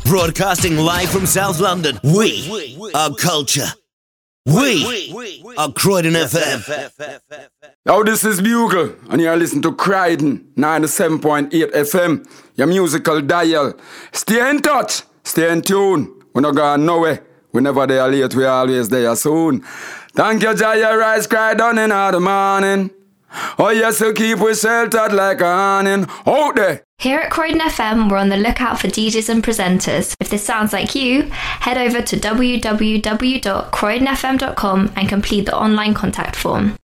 Broadcasting live from South London. We are culture. We are Croydon FM. Now this is Bugle, and you're listening to Croydon 97.8 FM, your musical dial. Stay in touch, stay in tune. We're not going nowhere. We're never there late, we're always there soon. Thank you, Jaya Rice, cry down in the morning. Oh yes, so keep we sheltered like a awning. Out there. Here at Croydon FM, we're on the lookout for DJs and presenters. If this sounds like you, head over to www.croydonfm.com and complete the online contact form.